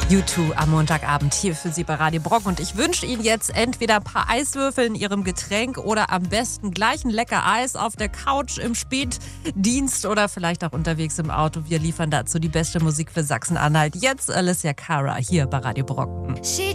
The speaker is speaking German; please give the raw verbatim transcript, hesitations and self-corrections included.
U zwei am Montagabend hier für Sie bei Radio Brock. Und ich wünsche Ihnen jetzt entweder ein paar Eiswürfel in Ihrem Getränk oder am besten gleich ein lecker Eis auf der Couch im Spätdienst oder vielleicht auch unterwegs im Auto. Wir liefern dazu die beste Musik für Sachsen-Anhalt. Jetzt Alessia Cara hier bei Radio Brock. She